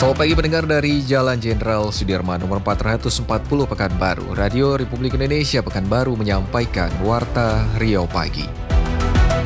Selamat pagi pendengar dari Jalan Jenderal Sudirman nomor 440 Pekanbaru. Radio Republik Indonesia Pekanbaru menyampaikan Warta Riau Pagi.